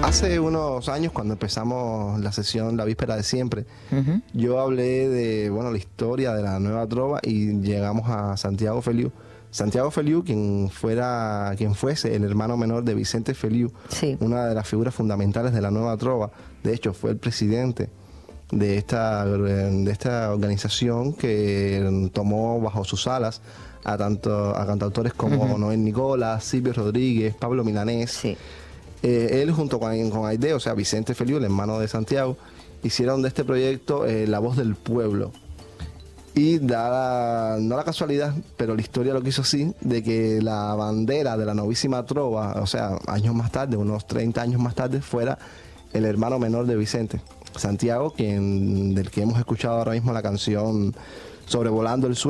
Hace unos años, cuando empezamos la sesión La Víspera de Siempre, yo hablé de, bueno, la historia de la Nueva Trova y llegamos a Santiago Feliu. Santiago Feliu, quien fuese el hermano menor de Vicente Feliu, Sí. una de las figuras fundamentales de la Nueva Trova. De hecho, fue el presidente de esta organización que tomó bajo sus alas a cantautores como Noel Nicola, Silvio Rodríguez, Pablo Milanés. Sí. Él junto con Aide, o sea, Vicente Feliu, el hermano de Santiago, hicieron de este proyecto La Voz del Pueblo. Y no la casualidad, pero la historia lo quiso así, de que la bandera de la Novísima Trova, o sea, años más tarde, unos 30 años más tarde, fuera el hermano menor de Vicente, Santiago, del que hemos escuchado ahora mismo la canción Sobrevolando el Sueño.